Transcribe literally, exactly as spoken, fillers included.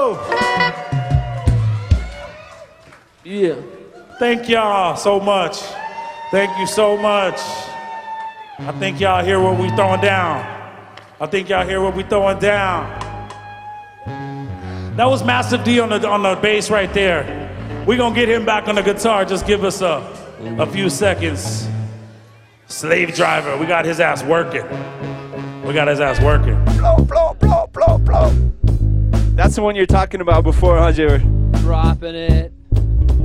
Yeah. Thank y'all so much. Thank you so much. I think y'all hear what we throwing down. I think y'all hear what we throwing down. That was Massive D on the on the bass right there. We gonna get him back on the guitar. Just give us a a few seconds. Slave Driver, we got his ass working. We got his ass working. Blow, blow, blow, blow, blow. That's the one you're talking about before, huh, Jared? Dropping it.